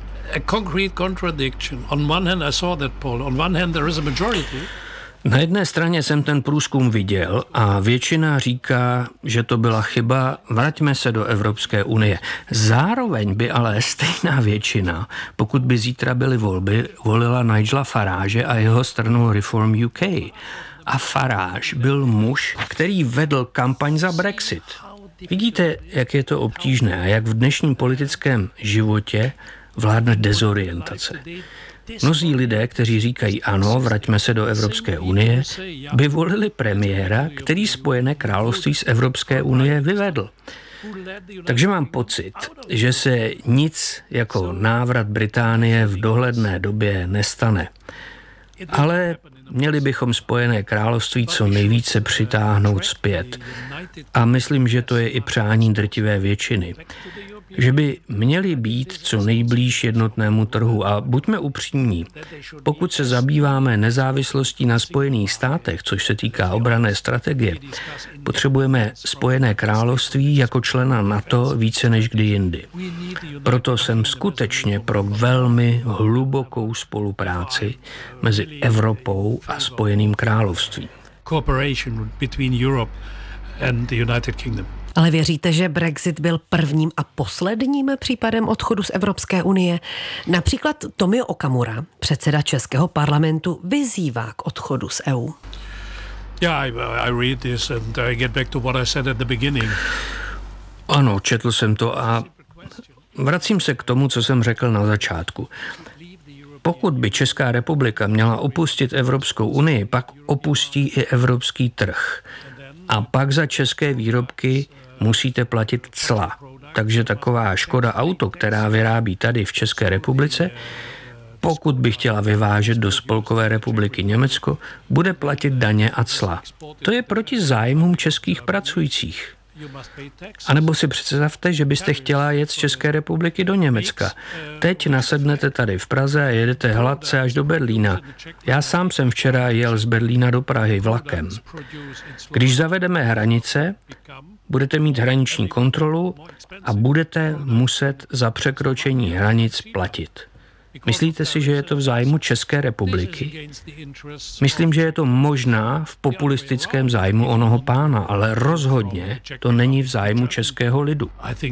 Na jedné straně jsem ten průzkum viděl a většina říká, že to byla chyba, vraťme se do Evropské unie. Zároveň by ale stejná většina, pokud by zítra byly volby, volila Nigela Farage a jeho stranu Reform UK. A Farage byl muž, který vedl kampaň za Brexit. Vidíte, jak je to obtížné a jak v dnešním politickém životě vládne dezorientace. Mnozí lidé, kteří říkají ano, vraťme se do Evropské unie, by volili premiéra, který Spojené království z Evropské unie vyvedl. Takže mám pocit, že se nic jako návrat Británie v dohledné době nestane. Ale měli bychom Spojené království co nejvíce přitáhnout zpět. A myslím, že to je i přání drtivé většiny. Že by měli být co nejblíž jednotnému trhu. A buďme upřímní, pokud se zabýváme nezávislostí na Spojených státech, což se týká obranné strategie, potřebujeme Spojené království jako člena NATO více než kdy jindy. Proto jsem skutečně pro velmi hlubokou spolupráci mezi Evropou a Spojeným královstvím. Ale věříte, že Brexit byl prvním a posledním případem odchodu z Evropské unie? Například Tomio Okamura, předseda českého parlamentu, vyzývá k odchodu z EU. Ano, četl jsem to a vracím se k tomu, co jsem řekl na začátku. Pokud by Česká republika měla opustit Evropskou unii, pak opustí i evropský trh. A pak za české výrobky musíte platit cla. Takže taková Škoda Auto, která vyrábí tady v České republice, pokud by chtěla vyvážet do Spolkové republiky Německo, bude platit daně a cla. To je proti zájmům českých pracujících. A nebo si představte, že byste chtěla jet z České republiky do Německa. Teď nasednete tady v Praze a jedete hladce až do Berlína. Já sám jsem včera jel z Berlína do Prahy vlakem. Když zavedeme hranice, budete mít hraniční kontrolu a budete muset za překročení hranic platit. Myslíte si, že je to v zájmu České republiky? Myslím, že je to možná v populistickém zájmu onoho pána, ale rozhodně to není v zájmu českého lidu.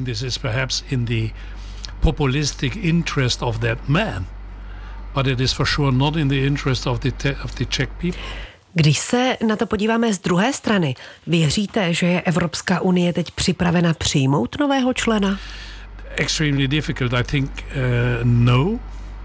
Populistic interest of that man, but it is for sure not in the interest of the Czech people. Když se na to podíváme z druhé strany, věříte, že je Evropská unie teď připravena přijmout nového člena? Extremely difficult, I think, no.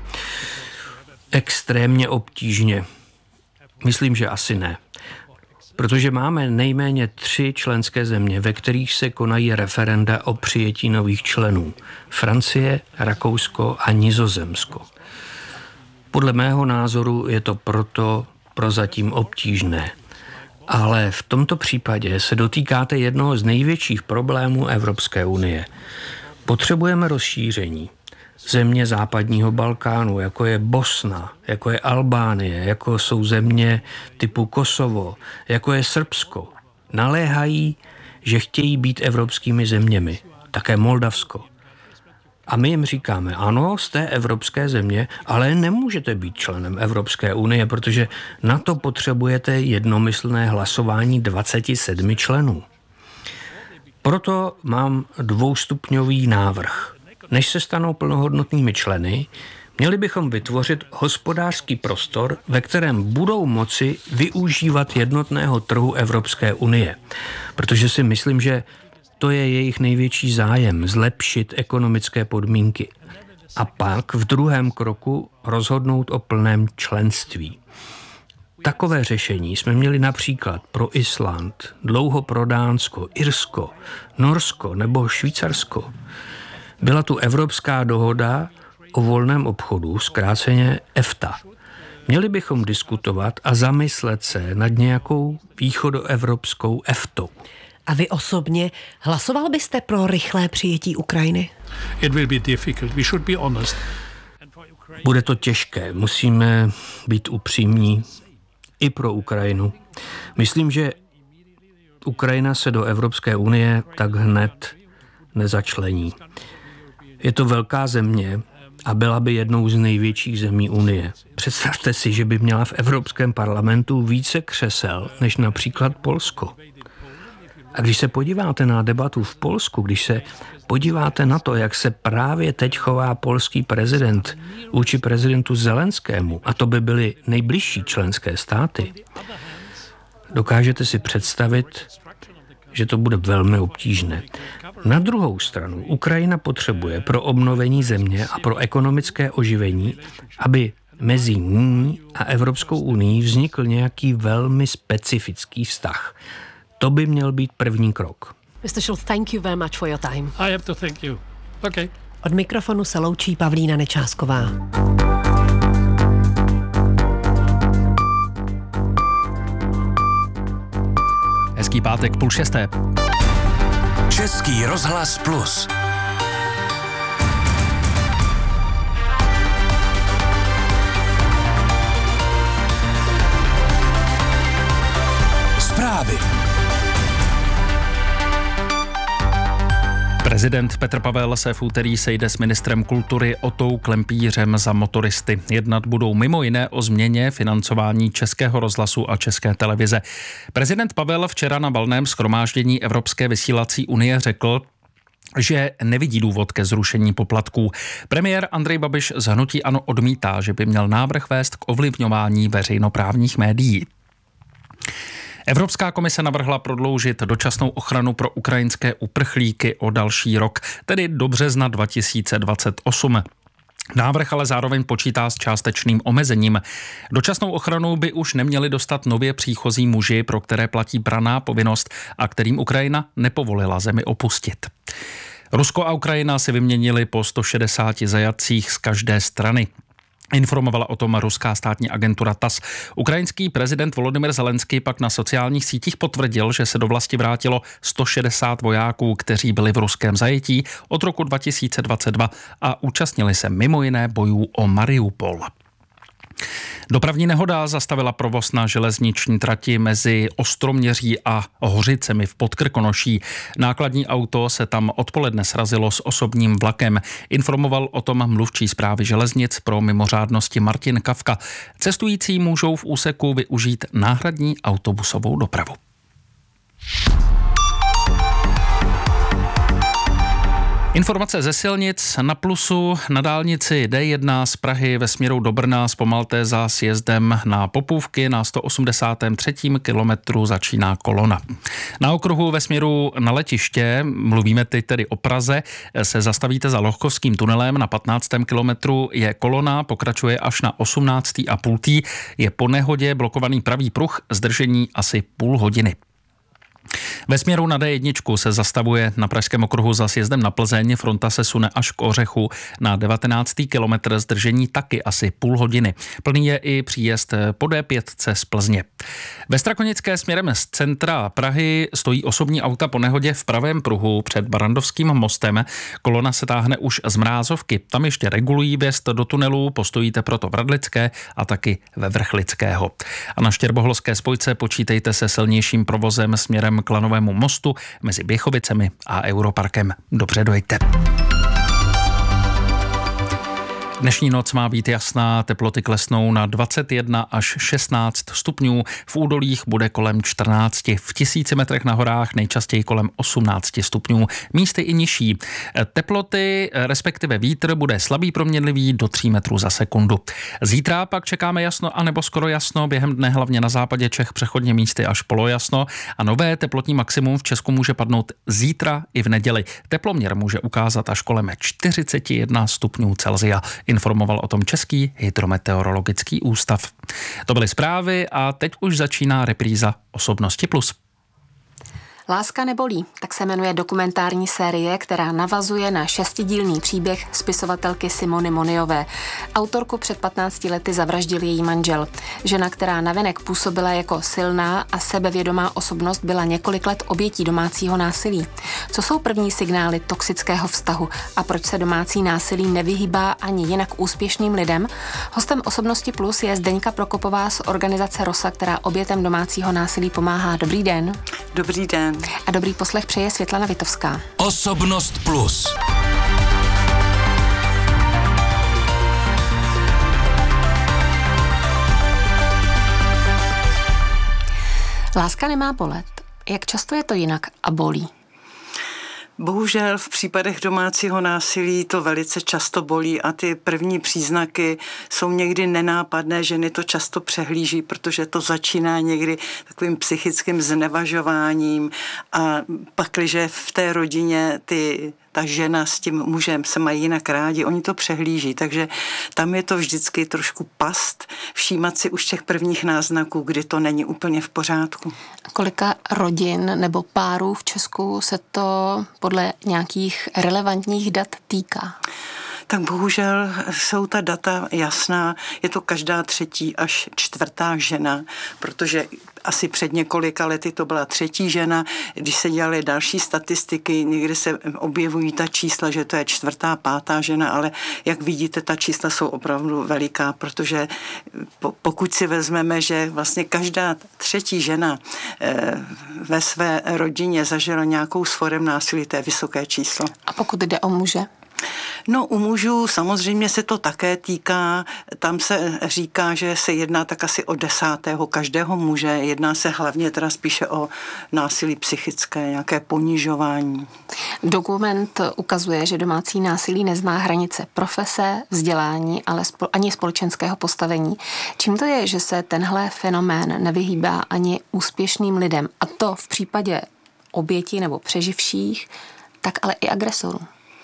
Extrémně obtížně. Myslím, že asi ne. Protože máme nejméně 3 členské země, ve kterých se konají referenda o přijetí nových členů. Francie, Rakousko a Nizozemsko. Podle mého názoru je to proto prozatím obtížné. Ale v tomto případě se dotýkáte jednoho z největších problémů Evropské unie. Potřebujeme rozšíření. Země západního Balkánu, jako je Bosna, jako je Albánie, jako jsou země typu Kosovo, jako je Srbsko, naléhají, že chtějí být evropskými zeměmi. Také Moldavsko. A my jim říkáme, ano, jste evropské země, ale nemůžete být členem Evropské unie, protože na to potřebujete jednomyslné hlasování 27 členů. Proto mám 2stupňový návrh. Než se stanou plnohodnotnými členy, měli bychom vytvořit hospodářský prostor, ve kterém budou moci využívat jednotného trhu Evropské unie. Protože si myslím, že to je jejich největší zájem, zlepšit ekonomické podmínky. A pak v druhém kroku rozhodnout o plném členství. Takové řešení jsme měli například pro Island, dlouho pro Dánsko, Irsko, Norsko nebo Švýcarsko. Byla tu Evropská dohoda o volném obchodu, zkráceně EFTA. Měli bychom diskutovat a zamyslet se nad nějakou východoevropskou EFTou. A vy osobně hlasoval byste pro rychlé přijetí Ukrajiny? It will be difficult. We should be honest. Bude to těžké, musíme být upřímní i pro Ukrajinu. Myslím, že Ukrajina se do Evropské unie tak hned nezačlení. Je to velká země a byla by jednou z největších zemí Unie. Představte si, že by měla v Evropském parlamentu více křesel než například Polsko. A když se podíváte na debatu v Polsku, když se podíváte na to, jak se právě teď chová polský prezident vůči prezidentu Zelenskému, a to by byly nejbližší členské státy, dokážete si představit, že to bude velmi obtížné. Na druhou stranu Ukrajina potřebuje pro obnovení země a pro ekonomické oživení, aby mezi ní a Evropskou unií vznikl nějaký velmi specifický vztah. To by měl být první krok. Mr. Schulz, thank you very much for your time. I have to thank you. Okay. Od mikrofonu se loučí Pavlína Nečásková. Hezký pátek, 5:30. Český rozhlas Plus. Zprávy. Prezident Petr Pavel se v úterý sejde s ministrem kultury Otou Klempířem za motoristy. Jednat budou mimo jiné o změně financování Českého rozhlasu a České televize. Prezident Pavel včera na valném shromáždění Evropské vysílací unie řekl, že nevidí důvod ke zrušení poplatků. Premiér Andrej Babiš z hnutí ANO odmítá, že by měl návrh vést k ovlivňování veřejnoprávních médií. Evropská komise navrhla prodloužit dočasnou ochranu pro ukrajinské uprchlíky o další rok, tedy do března 2028. Návrh ale zároveň počítá s částečným omezením. Dočasnou ochranu by už neměli dostat nově příchozí muži, pro které platí branná povinnost a kterým Ukrajina nepovolila zemi opustit. Rusko a Ukrajina si vyměnili po 160 zajatcích z každé strany. Informovala o tom ruská státní agentura TASS. Ukrajinský prezident Volodymyr Zelenský pak na sociálních sítích potvrdil, že se do vlasti vrátilo 160 vojáků, kteří byli v ruském zajetí od roku 2022 a účastnili se mimo jiné bojů o Mariupol. Dopravní nehoda zastavila provoz na železniční trati mezi Ostroměří a Hořicemi v Podkrkonoší. Nákladní auto se tam odpoledne srazilo s osobním vlakem. Informoval o tom mluvčí správy železnic pro mimořádnosti Martin Kavka. Cestující můžou v úseku využít náhradní autobusovou dopravu. Informace ze silnic na Plusu. Na dálnici D1 z Prahy ve směru do Brna zpomalte za sjezdem na Popůvky. Na 183. kilometru začíná kolona. Na okruhu ve směru na letiště, mluvíme teď tedy o Praze, se zastavíte za Lohkovským tunelem. Na 15. kilometru je kolona, pokračuje až na 18,5. Je po nehodě blokovaný pravý pruh, zdržení asi půl hodiny. Ve směru na D1 se zastavuje na pražském okruhu za sjezdem na Plzeň, fronta se sune až k Ořechu, na 19. kilometr zdržení taky asi půl hodiny. Plný je i příjezd po D5 z Plzně. Ve Strakonické směrem z centra Prahy stojí osobní auta po nehodě v pravém pruhu před Barandovským mostem. Kolona se táhne už z Mrázovky, tam ještě regulují vjezd do tunelu, postojíte proto v Radlické a taky ve Vrchlického. A na Štěrboholské spojce počítejte se silnějším provozem směrem k Lanovému mostu mezi Běchovicemi a Europarkem. Dobře dojďte. Dnešní noc má být jasná, teploty klesnou na 21 až 16 stupňů, v údolích bude kolem 14, v 1000 metrech na horách nejčastěji kolem 18 stupňů, místy i nižší. Teploty, respektive vítr, bude slabý proměnlivý do 3 metrů za sekundu. Zítra pak čekáme jasno anebo skoro jasno, během dne hlavně na západě Čech přechodně místy až polojasno a nové teplotní maximum v Česku může padnout zítra i v neděli. Teploměr může ukázat až kolem 41 stupňů Celsia. Informoval o tom Český hydrometeorologický ústav. To byly zprávy a teď už začíná repríza Osobnosti plus. Láska nebolí, tak se jmenuje dokumentární série, která navazuje na 6dílný příběh spisovatelky Simony Moniové. Autorku před 15 lety zavraždil její manžel. Žena, která navenek působila jako silná a sebevědomá osobnost, byla několik let obětí domácího násilí. Co jsou první signály toxického vztahu a proč se domácí násilí nevyhýbá ani jinak úspěšným lidem? Hostem Osobnosti plus je Zdeňka Prokopová z organizace ROSA, která obětem domácího násilí pomáhá. Dobrý den. Dobrý den. A dobrý poslech přeje Světlana Vitovská. Osobnost plus. Láska nemá bolet. Jak často je to jinak a bolí? Bohužel v případech domácího násilí to velice často bolí a ty první příznaky jsou někdy nenápadné, ženy to často přehlíží, protože to začíná někdy takovým psychickým znevažováním a pakliže v té rodině ta žena s tím mužem se mají jinak rádi, oni to přehlíží, takže tam je to vždycky trošku past, všímat si už těch prvních náznaků, kdy to není úplně v pořádku. Kolika rodin nebo párů v Česku se to podle nějakých relevantních dat týká? Tak bohužel jsou ta data jasná, je to každá 3. až 4. žena, protože asi před několika lety to byla 3. žena, když se dělaly další statistiky, někdy se objevují ta čísla, že to je 4., 5. žena, ale jak vidíte, ta čísla jsou opravdu veliká, protože pokud si vezmeme, že vlastně každá 3. žena ve své rodině zažila nějakou z forem násilí, to je vysoké číslo. A pokud jde o muže? No u mužů samozřejmě se to také týká, tam se říká, že se jedná tak asi o 10. každého muže, jedná se hlavně teda spíše o násilí psychické, nějaké ponižování. Dokument ukazuje, že domácí násilí nezná hranice profese, vzdělání, ale ani společenského postavení. Čím to je, že se tenhle fenomén nevyhýbá ani úspěšným lidem, a to v případě obětí nebo přeživších, tak ale i agresorů?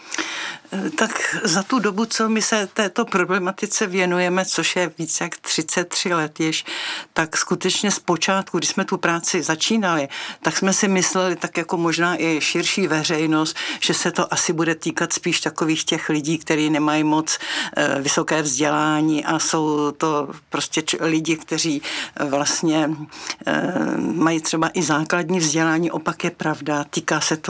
Tak za tu dobu, co my se této problematice věnujeme, což je více jak 33 let již, tak skutečně zpočátku, když jsme tu práci začínali, tak jsme si mysleli, tak jako možná i širší veřejnost, že se to asi bude týkat spíš takových těch lidí, kteří nemají moc vysoké vzdělání a jsou to prostě lidi, kteří vlastně mají třeba i základní vzdělání. Opak je pravda, týká se to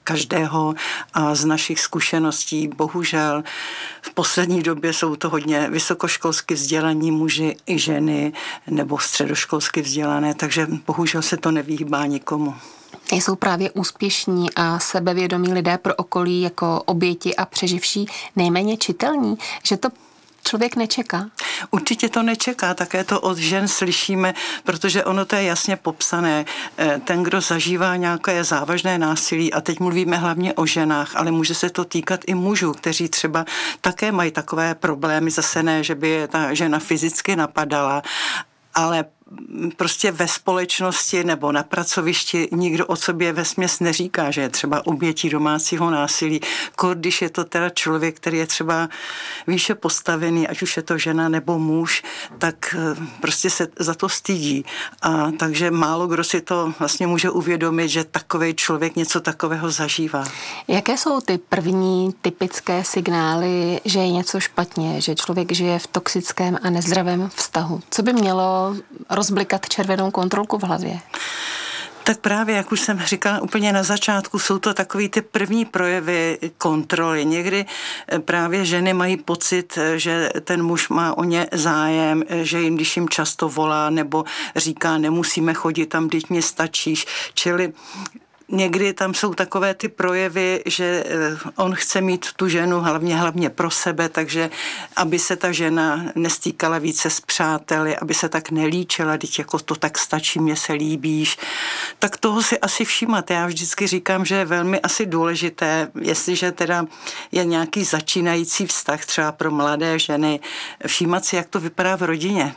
každého a z našich zkušeností bohužel v poslední době jsou to hodně vysokoškolsky vzdělaní muži i ženy nebo středoškolsky vzdělané, takže bohužel se to nevyhýbá nikomu. Jsou právě úspěšní a sebevědomí lidé pro okolí jako oběti a přeživší nejméně čitelní, že to člověk nečeká? Určitě to nečeká, také to od žen slyšíme, protože ono to je jasně popsané. Ten, kdo zažívá nějaké závažné násilí, a teď mluvíme hlavně o ženách, ale může se to týkat i mužů, kteří třeba také mají takové problémy, zase ne, že by je ta žena fyzicky napadala, ale prostě ve společnosti nebo na pracovišti nikdo o sobě vesměs neříká, že je třeba obětí domácího násilí. Když je to teda člověk, který je třeba výše postavený, ať už je to žena nebo muž, tak prostě se za to stydí. A takže málo kdo si to vlastně může uvědomit, že takovej člověk něco takového zažívá. Jaké jsou ty první typické signály, že je něco špatně, že člověk žije v toxickém a nezdravém vztahu? Co by mělo rozblikat červenou kontrolku v hlavě? Tak právě, jak už jsem říkala úplně na začátku, jsou to takový ty první projevy kontroly. Někdy právě ženy mají pocit, že ten muž má o ně zájem, že jim, když jim často volá nebo říká, nemusíme chodit tam, vždyť mě stačíš. Čili někdy tam jsou takové ty projevy, že on chce mít tu ženu hlavně pro sebe, takže aby se ta žena nestýkala více s přáteli, aby se tak nelíčila, teď jako to tak stačí, mě se líbíš. Tak toho si asi všímat. Já vždycky říkám, že je velmi asi důležité, jestliže teda je nějaký začínající vztah třeba pro mladé ženy, všímat si, jak to vypadá v rodině.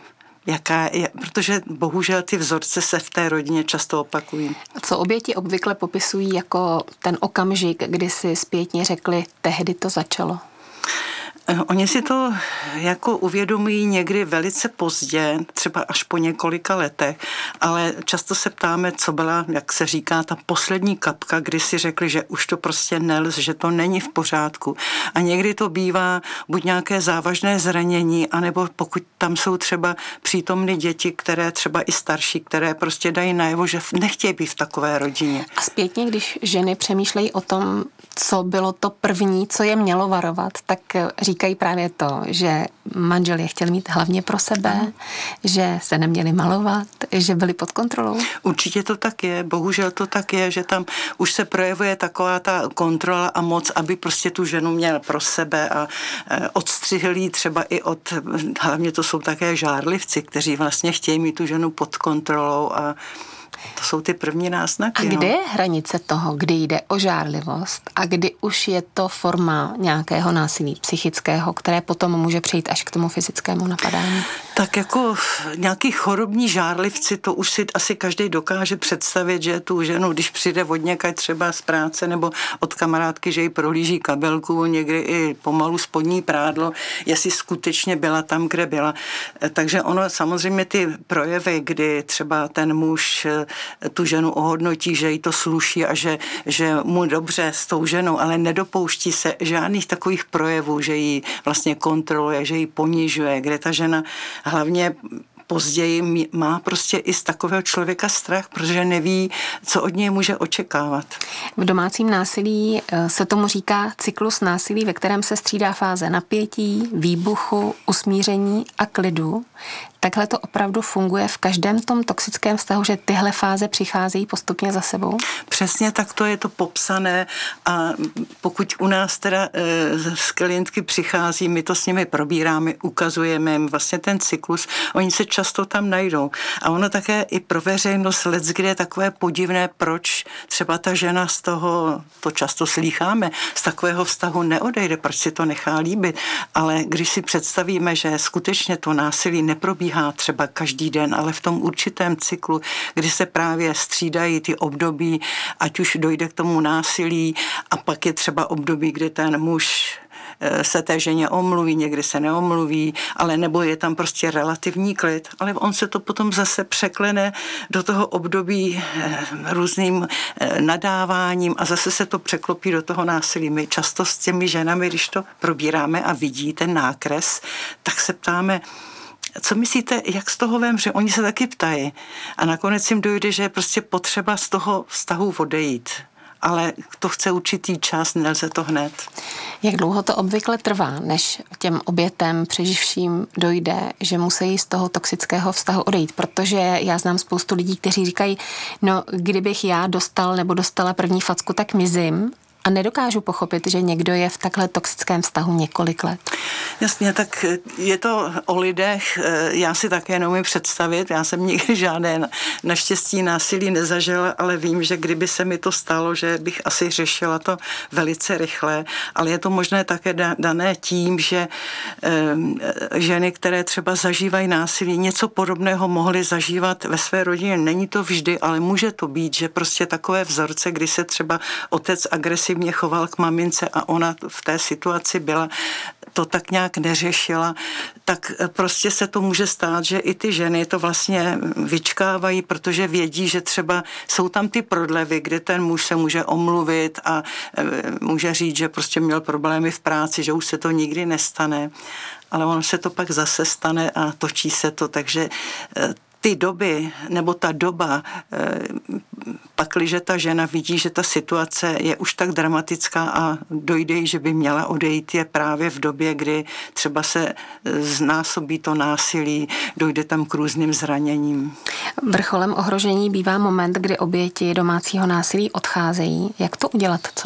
Protože bohužel ty vzorce se v té rodině často opakují. Co oběti obvykle popisují jako ten okamžik, kdy si zpětně řekli, tehdy to začalo? Oni si to jako uvědomují někdy velice pozdě, třeba až po několika letech, ale často se ptáme, co byla, jak se říká, ta poslední kapka, kdy si řekli, že už to prostě nelze, že to není v pořádku. A někdy to bývá buď nějaké závažné zranění, anebo pokud tam jsou třeba přítomny děti, které třeba i starší, které prostě dají najevo, že nechtějí být v takové rodině. A zpětně, když ženy přemýšlejí o tom, co bylo to první, co je mělo varovat, tak říkají právě to, že manžel je chtěl mít hlavně pro sebe, že se neměli malovat, že byli pod kontrolou. Určitě to tak je, bohužel to tak je, že tam už se projevuje taková ta kontrola a moc, aby prostě tu ženu měl pro sebe a odstřihl jí třeba i od, hlavně to jsou také žárlivci, kteří vlastně chtějí mít tu ženu pod kontrolou a to jsou ty první náznaky. A kde je hranice toho, kdy jde o žárlivost a kdy už je to forma nějakého násilí psychického, které potom může přejít až k tomu fyzickému napadání? Tak jako nějaký chorobní žárlivci, to už si asi každý dokáže představit, že tu ženu, když přijde od někaď třeba z práce nebo od kamarádky, že jí prohlíží kabelku, někdy i pomalu spodní prádlo, jestli skutečně byla tam, kde byla. Takže ono samozřejmě ty projevy, kdy třeba ten muž tu ženu ohodnotí, že jí to sluší a že mu dobře s tou ženou, ale nedopouští se žádných takových projevů, že ji vlastně kontroluje, že ji ponižuje, kde ta žena hlavně později má prostě i z takového člověka strach, protože neví, co od něj může očekávat. V domácím násilí se tomu říká cyklus násilí, ve kterém se střídá fáze napětí, výbuchu, usmíření a klidu. Takhle to opravdu funguje v každém tom toxickém vztahu, že tyhle fáze přicházejí postupně za sebou? Přesně tak to je to popsané a pokud u nás teda z klientky přichází, my to s nimi probíráme, ukazujeme jim vlastně ten cyklus, oni se často tam najdou. A ono také i pro veřejnost leckdy je takové podivné, proč třeba ta žena z toho, to často slýcháme, z takového vztahu neodejde, proč si to nechá líbit. Ale když si představíme, že skutečně to násilí neprobíhá třeba každý den, ale v tom určitém cyklu, kdy se právě střídají ty období, ať už dojde k tomu násilí a pak je třeba období, kdy ten muž se té ženě omluví, někdy se neomluví, ale nebo je tam prostě relativní klid, ale on se to potom zase překlene do toho období různým nadáváním a zase se to překlopí do toho násilí. My často s těmi ženami, když to probíráme a vidí ten nákres, tak se ptáme, co myslíte, jak z toho vem, že oni se taky ptají a nakonec jim dojde, že je prostě potřeba z toho vztahu odejít. ale to chce určitý čas, nelze to hned. Jak dlouho to obvykle trvá, než těm obětem přeživším dojde, že musí z toho toxického vztahu odejít? Protože já znám spoustu lidí, kteří říkají, no kdybych já dostal nebo dostala první facku, tak mizím. A nedokážu pochopit, že někdo je v takhle toxickém vztahu několik let. Jasně, tak je to o lidech, já si také neumím představit, já jsem nikdy žádné naštěstí násilí nezažila, ale vím, že kdyby se mi to stalo, že bych asi řešila to velice rychle, ale je to možné také dané tím, že ženy, které třeba zažívají násilí, něco podobného mohly zažívat ve své rodině. Není to vždy, ale může to být, že prostě takové vzorce, kdy se třeba otec agresivně choval k mamince a ona v té situaci byla, to tak nějak neřešila, tak prostě se to může stát, že i ty ženy to vlastně vyčkávají, protože vědí, že třeba jsou tam ty prodlevy, kde ten muž se může omluvit a může říct, že prostě měl problémy v práci, že už se to nikdy nestane, ale ono se to pak zase stane a točí se to, takže ty doby, nebo ta doba, pakliže ta žena vidí, že ta situace je už tak dramatická a dojde jí, že by měla odejít, je právě v době, kdy třeba se znásobí to násilí, dojde tam k různým zraněním. Vrcholem ohrožení bývá moment, kdy oběti domácího násilí odcházejí. Jak to udělat co